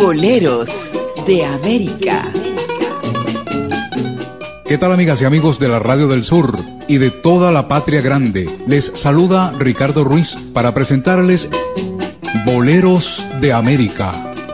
Boleros de América. ¿Qué tal, amigas y amigos de la Radio del Sur y de toda la patria grande? Les saluda Ricardo Ruiz para presentarles Boleros de América.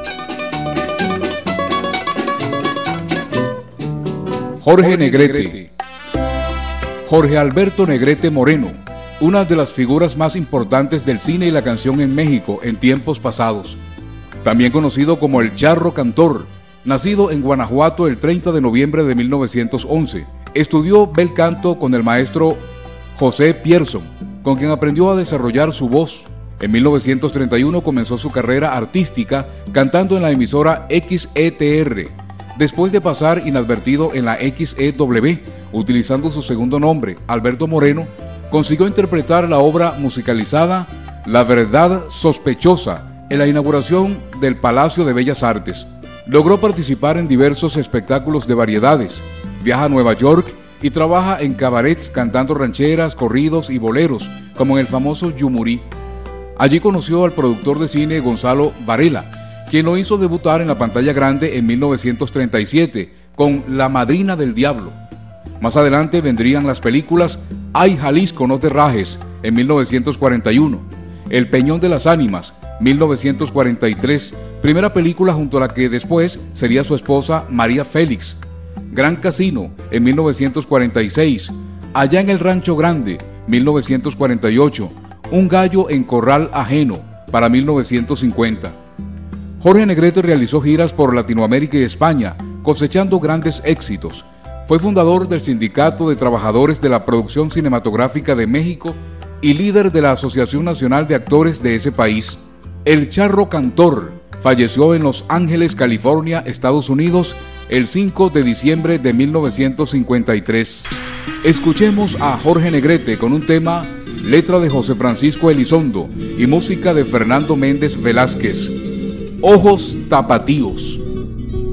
Jorge Negrete. Jorge Alberto Negrete Moreno, una de las figuras más importantes del cine y la canción en México en tiempos pasados. También conocido como el Charro Cantor, nacido en Guanajuato el 30 de noviembre de 1911. Estudió bel canto con el maestro José Pierson, con quien aprendió a desarrollar su voz. En 1931 comenzó su carrera artística cantando en la emisora XETR, después de pasar inadvertido en la XEW, utilizando su segundo nombre, Alberto Moreno, consiguió interpretar la obra musicalizada La Verdad Sospechosa en la inauguración del Palacio de Bellas Artes. Logró participar en diversos espectáculos de variedades, viaja a Nueva York y trabaja en cabarets cantando rancheras, corridos y boleros, como en el famoso Yumurí. Allí conoció al productor de cine Gonzalo Varela, quien lo hizo debutar en la pantalla grande en 1937 con La Madrina del Diablo. Más adelante vendrían las películas Ay Jalisco no te rajes en 1941, El Peñón de las Ánimas 1943, primera película junto a la que después sería su esposa María Félix, Gran Casino en 1946, Allá en el Rancho Grande 1948, Un gallo en corral ajeno para 1950. Jorge Negrete realizó giras por Latinoamérica y España, cosechando grandes éxitos. Fue fundador del Sindicato de Trabajadores de la Producción Cinematográfica de México y líder de la Asociación Nacional de Actores de ese país. El Charro Cantor falleció en Los Ángeles, California, Estados Unidos, el 5 de diciembre de 1953. Escuchemos a Jorge Negrete con un tema, letra de José Francisco Elizondo y música de Fernando Méndez Velázquez. Ojos tapatíos.